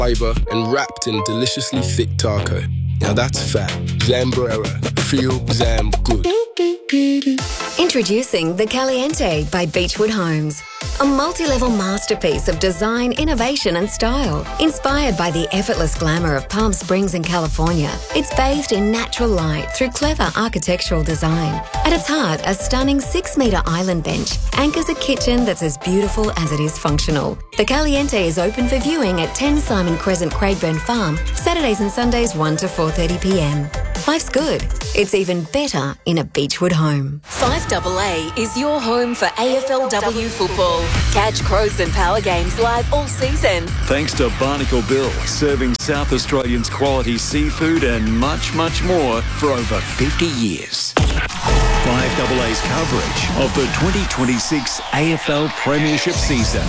fiber and wrapped in deliciously thick taco. Now that's fat. Zambrera. Feel Zam good. Introducing the Caliente by Beechwood Homes. A multi-level masterpiece of design, innovation and style. Inspired by the effortless glamour of Palm Springs in California, it's bathed in natural light through clever architectural design. At its heart, a stunning 6-metre island bench anchors a kitchen that's as beautiful as it is functional. The Caliente is open for viewing at 10 Simon Crescent, Craigburn Farm, Saturdays and Sundays 1 to 4:30pm. Life's good. It's even better in a Beechwood home. 5AA is your home for AFLW football. Catch Crows and Power games live all season. Thanks to Barnacle Bill, serving South Australians quality seafood and much, much more for over 50 years. 5AA's coverage of the 2026 AFL Premiership season.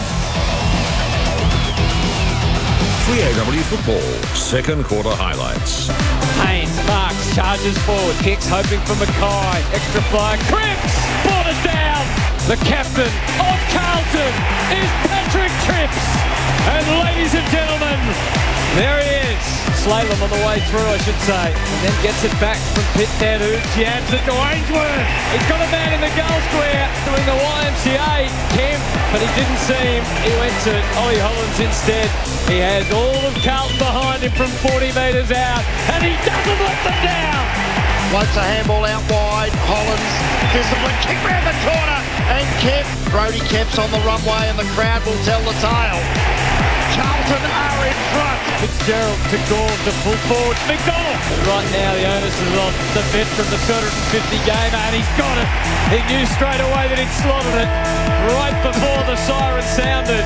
3AW Football, second quarter highlights. Haynes marks, charges forward, kicks hoping for Mackay. Extra fly, Cripps, brought it down. The captain of Carlton is Patrick Cripps. And ladies and gentlemen, there he is. Slalom on the way through, I should say. And then gets it back from Pitman, who jams it to Ainsworth. He's got a man in the goal square doing the YMCA. Kemp, but he didn't see him. He went to Ollie Hollands instead. He has all of Carlton behind him from 40 metres out. And he doesn't let them down. Floats a handball out wide. Hollands, discipline, kick round the corner. And Kemp. Brody Kemp's on the runway and the crowd will tell the tale. Carlton are in front. Fitzgerald to Gawn to full forward. McDonald. Right now the onus is on the vet from the 250 gamer, and he's got it. He knew straight away that he'd slotted it right before the siren sounded.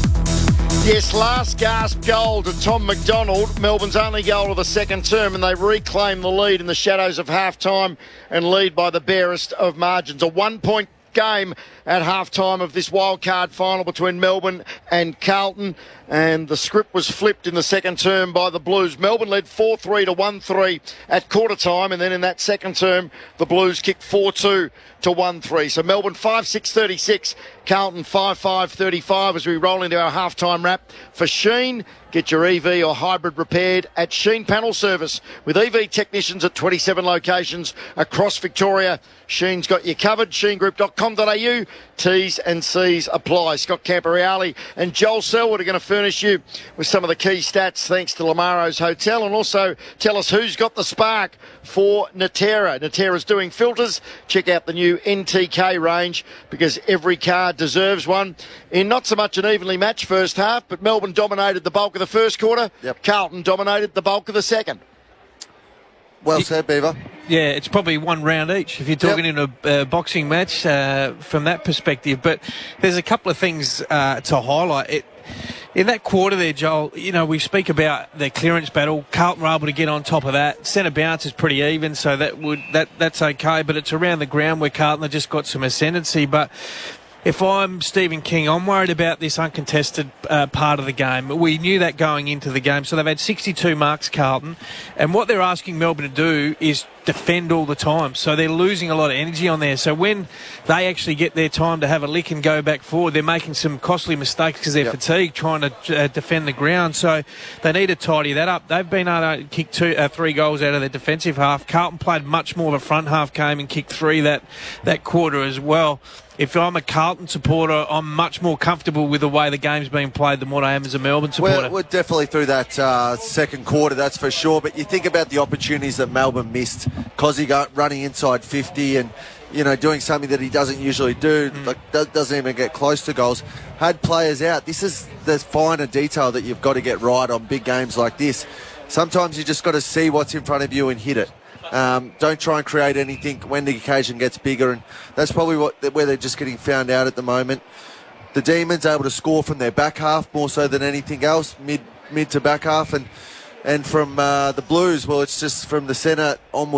Yes, last gasp goal to Tom McDonald, Melbourne's only goal of the second term, and they reclaim the lead in the shadows of half-time and lead by the barest of margins. A 1-point game at half-time of this wildcard final between Melbourne and Carlton, and the script was flipped in the second term by the Blues. Melbourne led 4-3 to 1-3 at quarter time, and then in that second term the Blues kicked 4-2 to 1-3. So Melbourne 5-6-36, Carlton 5-5-35 as we roll into our half-time wrap. For Sheen, get your EV or hybrid repaired at Sheen Panel Service with EV technicians at 27 locations across Victoria. Sheen's got you covered. SheenGroup.com.au. T's and C's apply. Scott Camporeale and Joel Selwood are going to furnish you with some of the key stats thanks to Lamaro's Hotel, and also tell us who's got the spark for Natera. Natera's doing filters. Check out the new NTK range because every car deserves one. In not so much an evenly matched first half, but Melbourne dominated the bulk of the first quarter. Yep. Carlton dominated the bulk of the second. Well said, Beaver. Yeah, it's probably one round each if you're talking in a boxing match from that perspective. But there's a couple of things to highlight. In that quarter there, Joel, you know, we speak about their clearance battle. Carlton were able to get on top of that. Centre bounce is pretty even, so that's okay. But it's around the ground where Carlton have just got some ascendancy. But if I'm Stephen King, I'm worried about this uncontested part of the game. We knew that going into the game. So they've had 62 marks, Carlton. And what they're asking Melbourne to do is defend all the time. So they're losing a lot of energy on there. So when they actually get their time to have a lick and go back forward, they're making some costly mistakes because they're fatigued trying to defend the ground. So they need to tidy that up. They've been able to kick 3 goals out of their defensive half. Carlton played much more of a front half game and kicked 3 that quarter as well. If I'm a Carlton supporter, I'm much more comfortable with the way the game's being played than what I am as a Melbourne supporter. We're definitely through that second quarter, that's for sure. But you think about the opportunities that Melbourne missed. Cozzy running inside 50 and, you know, doing something that he doesn't usually do, doesn't even get close to goals. Had players out. This is the finer detail that you've got to get right on big games like this. Sometimes you just got to see what's in front of you and hit it. Don't try and create anything when the occasion gets bigger, and that's probably where they're just getting found out at the moment. The Demons able to score from their back half more so than anything else, mid to back half, and from the Blues, well, it's just from the centre onwards.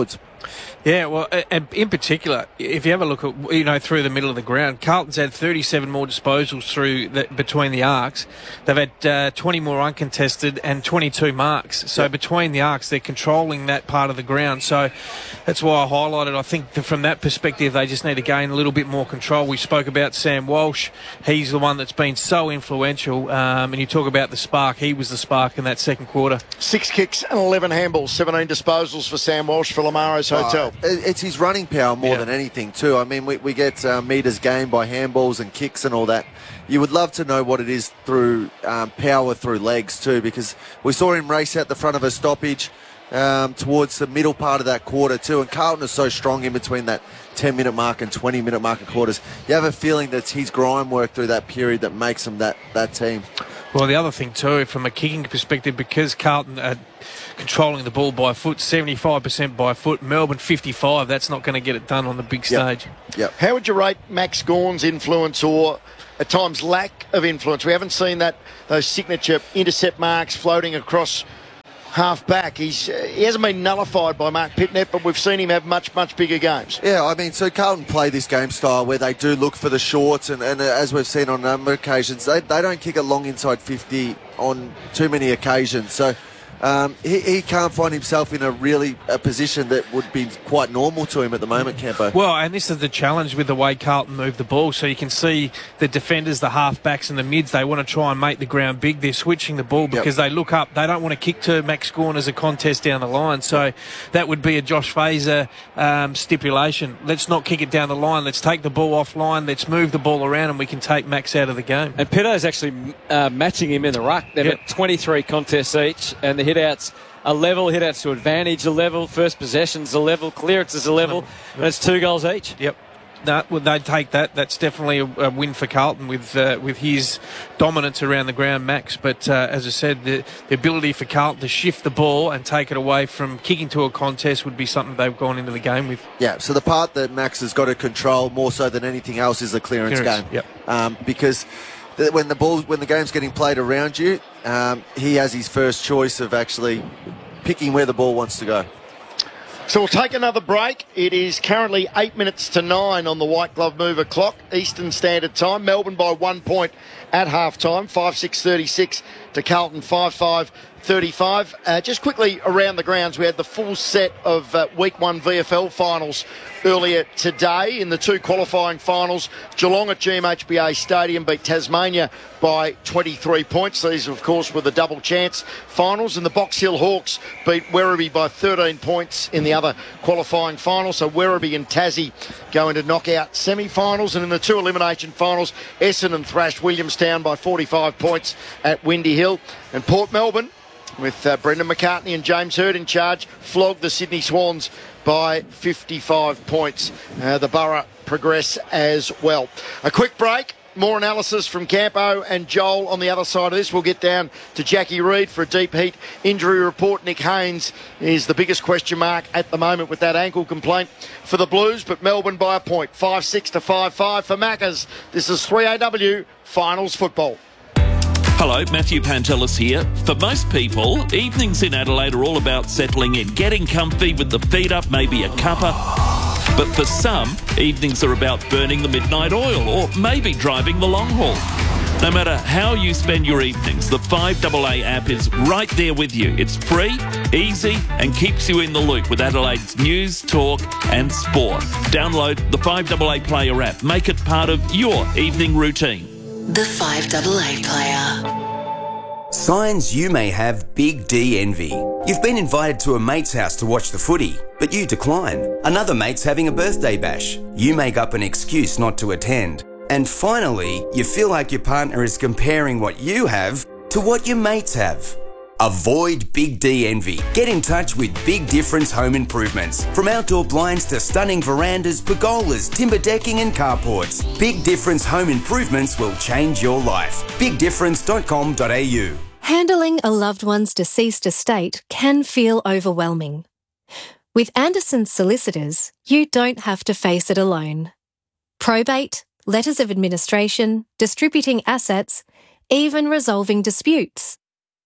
Yeah, well, and in particular, if you have a look at, through the middle of the ground, Carlton's had 37 more disposals between the arcs. They've had 20 more uncontested and 22 marks. So between the arcs, they're controlling that part of the ground. So that's why I highlighted, I think from that perspective, they just need to gain a little bit more control. We spoke about Sam Walsh. He's the one that's been so influential. And you talk about the spark. He was the spark in that second quarter. 6 kicks and 11 handballs, 17 disposals for Sam Walsh for Lamaro's Hotel. It's his running power more than anything too. I mean, we get metres gained by handballs and kicks and all that. You would love to know what it is through power through legs too, because we saw him race out the front of a stoppage towards the middle part of that quarter too, and Carlton is so strong in between that 10-minute mark and 20-minute mark in quarters. You have a feeling that's his grind work through that period that makes him that team. Well, the other thing too, from a kicking perspective, because Carlton are controlling the ball by foot, 75% by foot, Melbourne 55%, that's not going to get it done on the big stage. Yep. How would you rate Max Gawn's influence, or at times lack of influence? We haven't seen those signature intercept marks floating across half back. He hasn't been nullified by Mark Pitnett, but we've seen him have much, much bigger games. Yeah, I mean, so Carlton play this game style where they do look for the shorts, and as we've seen on a number of occasions, they don't kick a long inside 50 on too many occasions. So he can't find himself in a position that would be quite normal to him at the moment, Campo. Well, and this is the challenge with the way Carlton move the ball. So you can see the defenders, the half-backs and the mids, they want to try and make the ground big. They're switching the ball because they look up. They don't want to kick to Max Gawn as a contest down the line. So that would be a Josh Fazer stipulation. Let's not kick it down the line. Let's take the ball offline. Let's move the ball around and we can take Max out of the game. And Pitto's actually matching him in the ruck. They've had 23 contests each, and the hit-outs a level, hit-outs to advantage a level, first possessions a level, clearances a level, and it's 2 goals each. Yep. No, well, they'd take that. That's definitely a win for Carlton with his dominance around the ground, Max. But as I said, the ability for Carlton to shift the ball and take it away from kicking to a contest would be something they've gone into the game with. Yeah, so the part that Max has got to control more so than anything else is the clearance game. Yep. Because when the game's getting played around you, he has his first choice of actually picking where the ball wants to go. So we'll take another break. It is currently 8 minutes to 9 on the White Glove Mover clock, Eastern Standard Time. Melbourne by 1 point at half-time, 5-6-36 to Carlton 5-5-35. Just quickly around the grounds, we had the full set of Week 1 VFL finals earlier today. In the 2 qualifying finals, Geelong at GMHBA Stadium beat Tasmania by 23 points. These, of course, were the double chance finals. And the Box Hill Hawks beat Werribee by 13 points in the other qualifying final. So Werribee and Tassie go into knockout semi-finals. And in the 2 elimination finals, Essendon thrashed Williamstown by 45 points at Windy Hill. And Port Melbourne, with Brendan McCartney and James Hird in charge, flogged the Sydney Swans by 55 points. The Borough progress as well. A quick break. More analysis from Campo and Joel on the other side of this. We'll get down to Jackie Reid for a deep heat injury report. Nick Haynes is the biggest question mark at the moment with that ankle complaint for the Blues, but Melbourne by a point, 5-6 to 5-5 for Maccas. This is 3AW Finals Football. Hello, Matthew Pantelis here. For most people, evenings in Adelaide are all about settling in, getting comfy with the feet up, maybe a cuppa. But for some, evenings are about burning the midnight oil or maybe driving the long haul. No matter how you spend your evenings, the 5AA app is right there with you. It's free, easy and keeps you in the loop with Adelaide's news, talk and sport. Download the 5AA Player app. Make it part of your evening routine. The 5AA Player. Signs you may have Big D envy. You've been invited to a mate's house to watch the footy, but you decline. Another mate's having a birthday bash. You make up an excuse not to attend. And finally, you feel like your partner is comparing what you have to what your mates have. Avoid Big D envy. Get in touch with Big Difference Home Improvements. From outdoor blinds to stunning verandas, pergolas, timber decking and carports, Big Difference Home Improvements will change your life. BigDifference.com.au. Handling a loved one's deceased estate can feel overwhelming. With Anderson's Solicitors, you don't have to face it alone. Probate, letters of administration, distributing assets, even resolving disputes.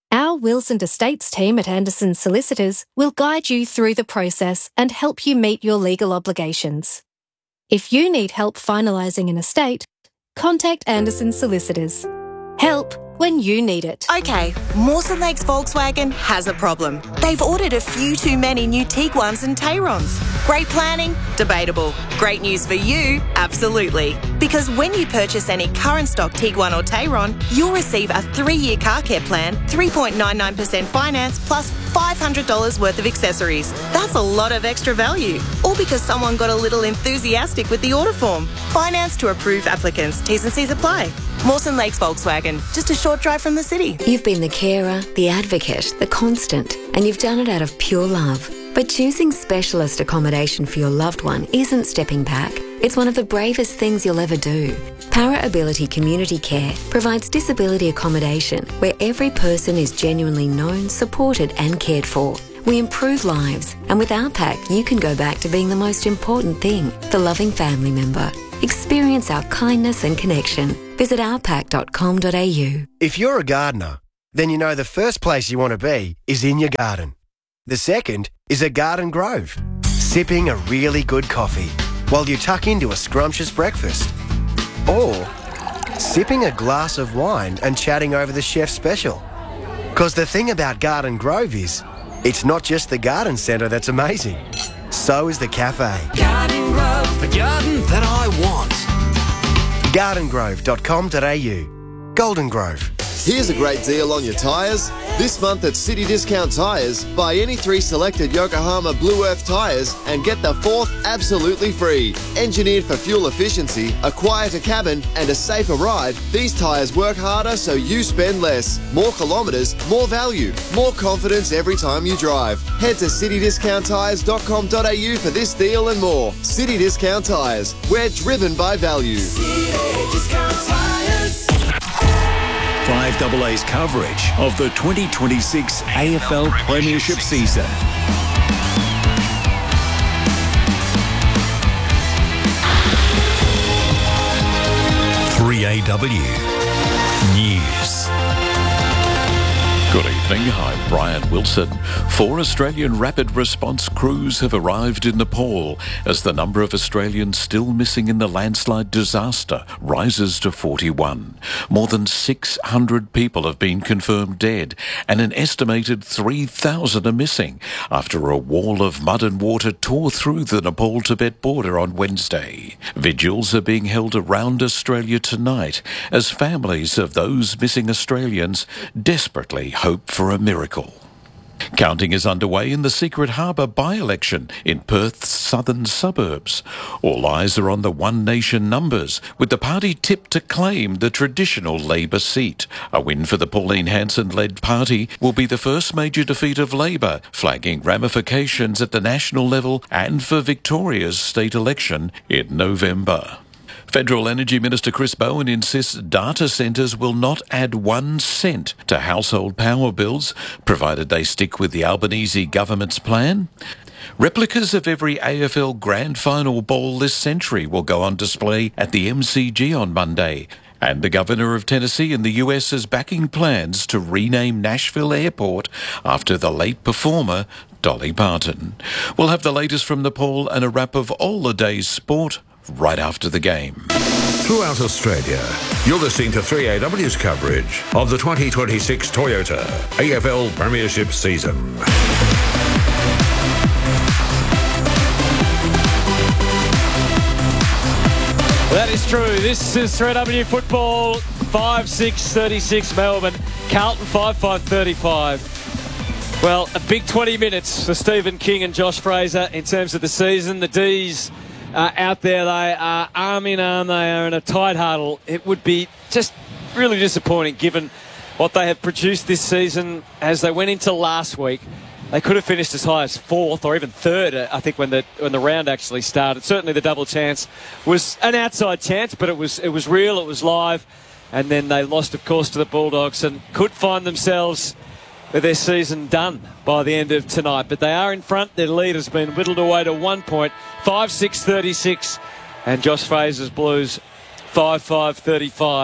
Our Wills and Estates team at Anderson Solicitors will guide you through the process and help you meet your legal obligations. If you need help finalising an estate, contact Anderson Solicitors. Help when you need it. Okay, Mawson Lakes Volkswagen has a problem. They've ordered a few too many new Tiguans and Tayrons. Great planning? Debatable. Great news for you? Absolutely. Because when you purchase any current stock Tiguan or Tayron, you'll receive a 3-year car care plan, 3.99% finance, plus $500 worth of accessories. That's a lot of extra value. All because someone got a little enthusiastic with the order form. Finance to approved applicants. T's and C's apply. Mawson Lakes Volkswagen, just a short drive from the city. You've been the carer, the advocate, the constant, and you've done it out of pure love. But choosing specialist accommodation for your loved one isn't stepping back. It's one of the bravest things you'll ever do. Para Ability Community Care provides disability accommodation where every person is genuinely known, supported and cared for. We improve lives, and with our pack, you can go back to being the most important thing, the loving family member. Experience our kindness and connection. Visit ourpack.com.au. If you're a gardener, then you know the first place you want to be is in your garden. The second is a garden grove, sipping a really good coffee while you tuck into a scrumptious breakfast. Or sipping a glass of wine and chatting over the chef's special. Because the thing about Garden Grove is, it's not just the garden centre that's amazing. So is the cafe. Garden Grove, the garden that I want. gardengrove.com.au. Golden Grove. Here's a great deal on your tyres. This month at City Discount Tyres, buy any 3 selected Yokohama Blue Earth tyres and get the 4th absolutely free. Engineered for fuel efficiency, a quieter cabin and a safer ride, these tyres work harder so you spend less. More kilometres, more value, more confidence every time you drive. Head to citydiscounttyres.com.au for this deal and more. City Discount Tyres. We're driven by value. City Discount Tyres. 5AA's coverage of the 2026 AFL Premiership season. 3AW News. Good evening, I'm Brian Wilson. 4 Australian rapid response crews have arrived in Nepal as the number of Australians still missing in the landslide disaster rises to 41. More than 600 people have been confirmed dead and an estimated 3,000 are missing after a wall of mud and water tore through the Nepal-Tibet border on Wednesday. Vigils are being held around Australia tonight as families of those missing Australians desperately hope for a miracle. Counting is underway in the Secret Harbour by-election in Perth's southern suburbs. All eyes are on the One Nation numbers, with the party tipped to claim the traditional Labor seat. A win for the Pauline Hanson-led party will be the first major defeat of Labor, flagging ramifications at the national level and for Victoria's state election in November. Federal Energy Minister Chris Bowen insists data centres will not add 1 cent to household power bills, provided they stick with the Albanese government's plan. Replicas of every AFL Grand Final ball this century will go on display at the MCG on Monday. And the Governor of Tennessee in the US is backing plans to rename Nashville Airport after the late performer Dolly Parton. We'll have the latest from Nepal and a wrap of all the day's sport right after the game. Throughout Australia, you're listening to 3AW's coverage of the 2026 Toyota AFL Premiership season. That is true. This is 3AW football, 5-6-36 Melbourne. Carlton 5-5-35. Well, a big 20 minutes for Stephen King and Josh Fraser in terms of the season. The D's out there, they are arm in arm, they are in a tight huddle. It would be just really disappointing given what they have produced this season as they went into last week. They could have finished as high as 4th or even 3rd, I think, when the round actually started. Certainly the double chance was an outside chance, but it was real, it was live. And then they lost, of course, to the Bulldogs and could find themselves with their season done by the end of tonight. But they are in front. Their lead has been whittled away to 1 point, 5-6-36. And Josh Fraser's Blues, 5-5-35.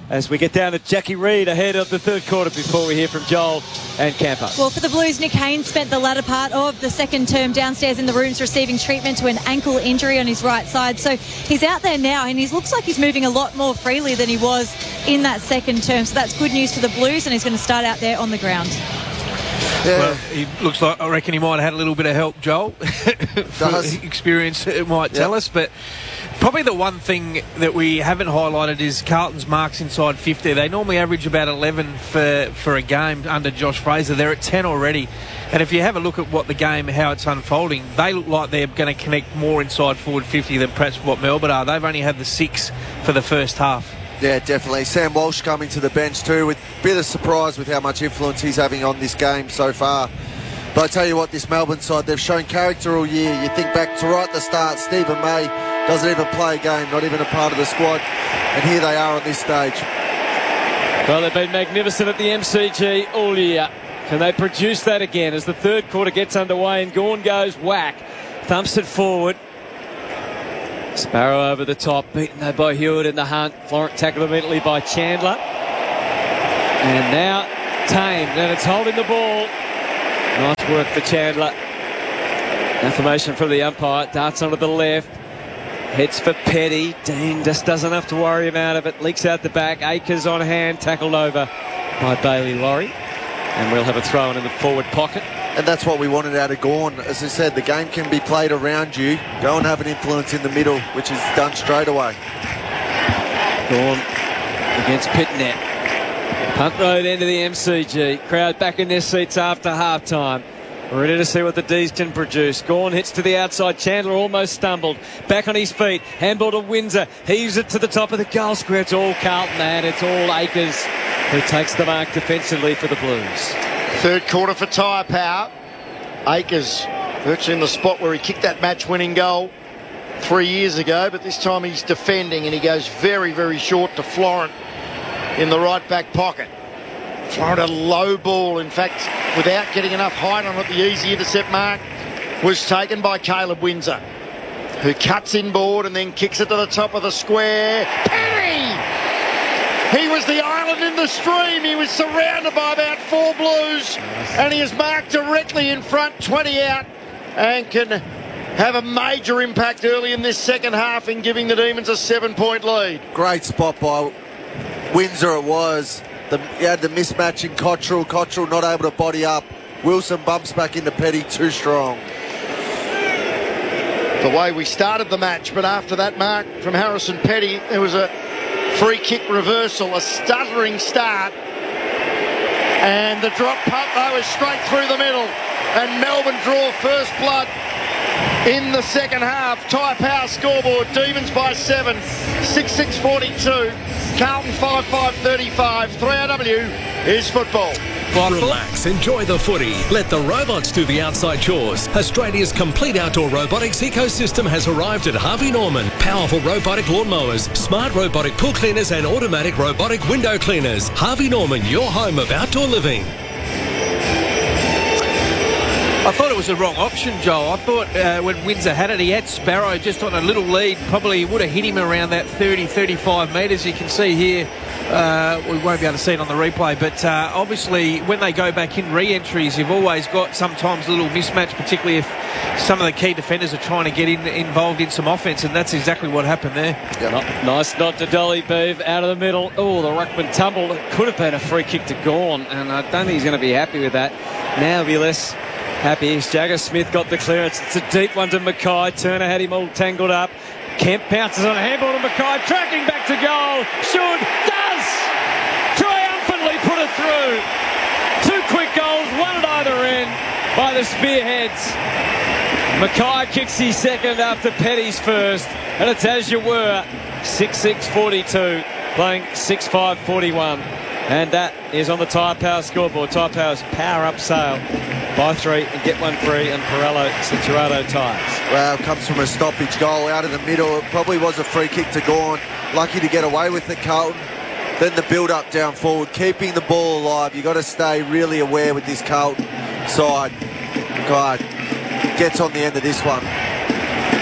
as we get down to Jackie Reid ahead of the third quarter before we hear from Joel and Campo. Well, for the Blues, Nick Haynes spent the latter part of the second term downstairs in the rooms receiving treatment to an ankle injury on his right side. So he's out there now, and he looks like he's moving a lot more freely than he was in that second term. So that's good news for the Blues, and he's going to start out there on the ground. Yeah. Well, he looks like, I reckon he might have had a little bit of help, Joel. Experience, it might tell us. But probably the one thing that we haven't highlighted is Carlton's marks inside 50. They normally average about 11 for a game under Josh Fraser. They're at 10 already. And if you have a look at what the game, how it's unfolding, they look like they're going to connect more inside forward 50 than perhaps what Melbourne are. They've only had the 6 for the first half. Yeah, definitely. Sam Walsh coming to the bench too, with a bit of surprise with how much influence he's having on this game so far. But I tell you what, this Melbourne side, they've shown character all year. You think back to right at the start, Stephen May doesn't even play a game, not even a part of the squad. And here they are on this stage. Well, they've been magnificent at the MCG all year. Can they produce that again as the third quarter gets underway and Gawn goes whack, thumps it forward. Sparrow over the top, beaten though by Hewitt in the hunt. Florent tackled immediately by Chandler. And now tamed, and it's holding the ball. Nice work for Chandler. Information from the umpire. Darts onto the left. Heads for Petty. Dean just doesn't have to worry him out of it. Leaks out the back. Akers on hand. Tackled over by Bailey Laurie. And we'll have a throw in the forward pocket. And that's what we wanted out of Gawn. As I said, the game can be played around you. Go and have an influence in the middle, which is done straight away. Gawn against Pitnet. Punt road into the MCG. Crowd back in their seats after half-time. Ready to see what the D's can produce. Gawn hits to the outside. Chandler almost stumbled. Back on his feet. Handball to Windsor. Heaves it to the top of the goal square. It's all Carlton and it's all Akers who takes the mark defensively for the Blues. Third quarter for Tyre Power. Akers virtually in the spot where he kicked that match-winning goal 3 years ago, but this time he's defending and he goes very, very short to Florent in the right back pocket. Florent, a low ball, in fact, without getting enough height on it, the easy intercept mark was taken by Caleb Windsor, who cuts inboard and then kicks it to the top of the square. Penny! He was the island in the stream. He was surrounded by about 4 Blues, and he is marked directly in front, 20 out, and can have a major impact early in this second half in giving the Demons a 7-point lead. Great spot by Windsor it was. He had the mismatch in Cottrell. Cottrell not able to body up. Wilson bumps back into Petty, too strong. The way we started the match, but after that mark from Harrison Petty, there was a free kick reversal, a stuttering start, and the drop punt though is straight through the middle, and Melbourne draw first blood in the second half. Tyre Power scoreboard, Demons by 7, 6-6-42, Carlton 5-5-35. 3AW is football. Relax, enjoy the footy. Let the robots do the outside chores. Australia's complete outdoor robotics ecosystem has arrived at Harvey Norman. Powerful robotic lawnmowers, smart robotic pool cleaners and automatic robotic window cleaners. Harvey Norman, your home of outdoor living. I thought it was the wrong option, Joel. I thought when Windsor had it, he had Sparrow just on a little lead. Probably would have hit him around that 30-35 metres. You can see here, we won't be able to see it on the replay, but obviously when they go back in re-entries, you've always got sometimes a little mismatch, particularly if some of the key defenders are trying to get involved in some offence, and that's exactly what happened there. Yep. Nice nod to Dolly Beeve out of the middle. Oh, the ruckman tumbled. It could have been a free kick to Gawn, and I don't think he's going to be happy with that. Now he'll be less happy. Jagger Smith got the clearance. It's a deep one to Mackay. Turner had him all tangled up. Kemp pounces on a handball to Mackay. Tracking back to goal. Does triumphantly put it through. 2 quick goals, one at either end by the Spearheads. Mackay kicks his second after Petty's first. And it's as you were. 6-6-42. Playing 6-5-41. And that is on the Tyre Power scoreboard. Tyre Power's power up sale. Buy 3 and get 1 free, and Pirello Citurato tyres. Well, comes from a stoppage goal out in the middle. It probably was a free kick to Gawn. Lucky to get away with it, Carlton. Then the build-up down forward, keeping the ball alive. You've got to stay really aware with this Carlton side. God, gets on the end of this one.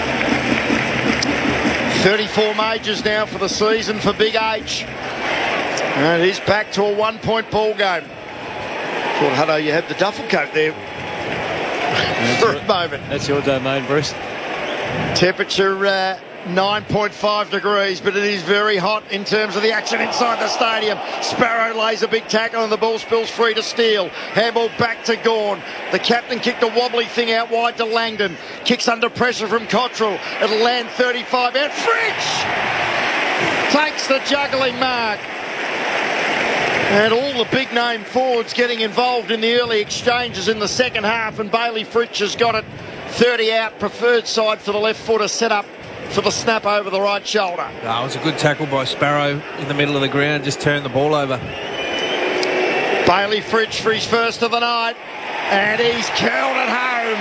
34 majors now for the season for Big H. And he's back to a 1-point ball game. Thought, Hutto, you had the duffel coat there for a moment. That's your domain, Bruce. Temperature 9.5 degrees, but it is very hot in terms of the action inside the stadium. Sparrow lays a big tackle and the ball spills free to Steele. Handball back to Gawn. The captain kicked a wobbly thing out wide to Langdon. Kicks under pressure from Cottrell. It'll land 35 out. Fritsch takes the juggling mark. And all the big name forwards getting involved in the early exchanges in the second half, and Bailey Fritsch has got it 30 out, preferred side for the left footer, set up for the snap over the right shoulder. It was a good tackle by Sparrow in the middle of the ground, just turned the ball over. Bailey Fritsch for his first of the night, and he's curled it home.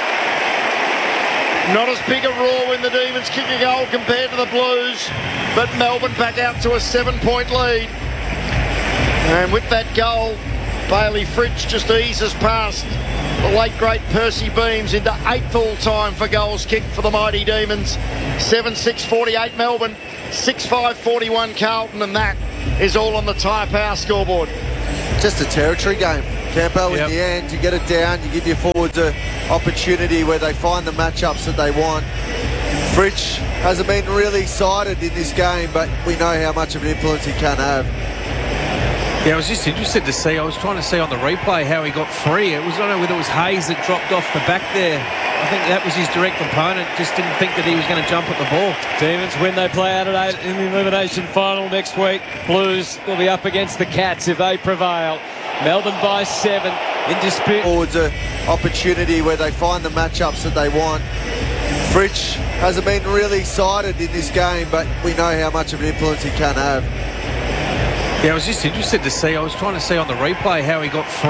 Not as big a roar when the Demons kick a goal compared to the Blues, but Melbourne back out to a 7-point lead. And with that goal, Bailey Fritsch just eases past the late great Percy Beams into 8th all-time for goals kicked for the mighty Demons. 7-6-48 Melbourne, 6-5-41 Carlton, and that is all on the Tyre Power scoreboard. Just a territory game. Campo, in the end, you get it down, you give your forwards an opportunity where they find the matchups that they want. Fritsch hasn't been really excited in this game, but we know how much of an influence he can have. Yeah, I was just interested to see. I was trying to see on the replay how he got free. I don't know whether it was Hayes that dropped off the back there. I think that was his direct opponent. Just didn't think that he was going to jump at the ball. Demons win, they play Adelaide in the elimination final next week. Blues will be up against the Cats if they prevail. Melbourne by 7 in dispute. Forwards an opportunity where they find the matchups that they want. Fritsch hasn't been really excited in this game, but we know how much of an influence he can have. Yeah, I was just interested to see. I was trying to see on the replay how he got free.